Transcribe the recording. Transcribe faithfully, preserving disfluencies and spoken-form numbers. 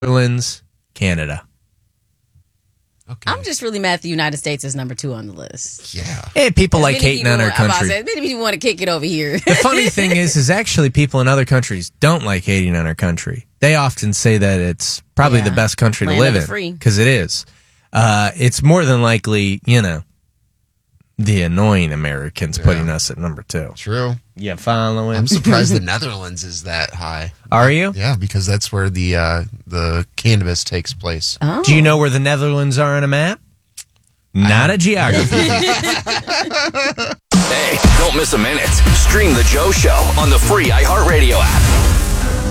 Netherlands, Canada. Okay. I'm just really mad the United States is number two on the list. Yeah. Hey, people like Many hating on people- our I'm about to country. say, many people want to kick it over here. The funny thing is, is actually people in other countries don't like hating on our country. They often say that it's probably Yeah. the best country Land to of live the free. in because it is. Uh, it's more than likely, you know, the annoying Americans Yeah. putting us at number two. True. You following? I'm surprised the Netherlands is that high. Are you? Yeah, because that's where the uh, the cannabis takes place. Oh. Do you know where the Netherlands are on a map? Not a geography. Hey, don't miss a minute. Stream The Joe Show on the free iHeartRadio app.